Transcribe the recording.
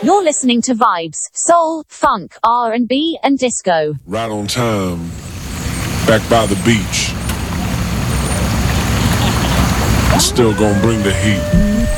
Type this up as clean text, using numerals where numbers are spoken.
You're listening to Vibes, Soul, Funk, R&B, and Disco. Right on time. Back by the beach. Still gonna bring the heat.